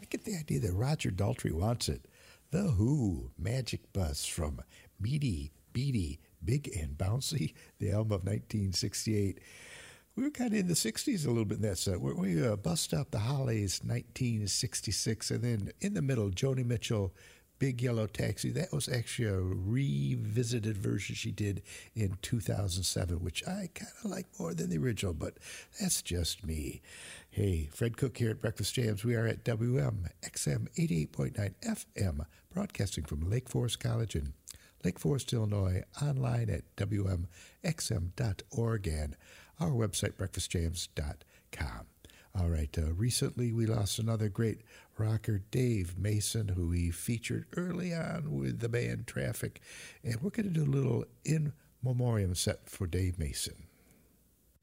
get the idea that Roger Daltrey wants it. The Who, Magic Bus from Meaty, Beady, Big and Bouncy, the album of 1968. We were kind of in the 60s a little bit in that set. We bust up the Hollies, 1966, and then in the middle, Joni Mitchell, Big Yellow Taxi. That was actually a revisited version she did in 2007, which I kind of like more than the original, but that's just me. Hey, Fred Cook here at Breakfast Jams. We are at WMXM 88.9 FM, broadcasting from Lake Forest College in Lake Forest, Illinois, online at WMXM.org and our website, breakfastjams.com. All right, recently we lost another great rocker, Dave Mason, who we featured early on with the band Traffic, and we're going to do a little in memoriam set for Dave Mason.